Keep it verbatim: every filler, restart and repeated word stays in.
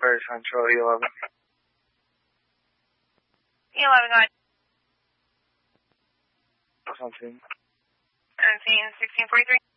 Prairie Central, E eleven. E eleven, go ahead. Something. I'm seeing sixteen forty-three.